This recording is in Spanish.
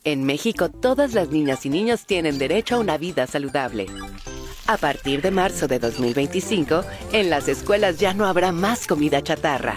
En México, todas las niñas y niños tienen derecho a una vida saludable. A partir de marzo de 2025, en las escuelas ya no habrá más comida chatarra.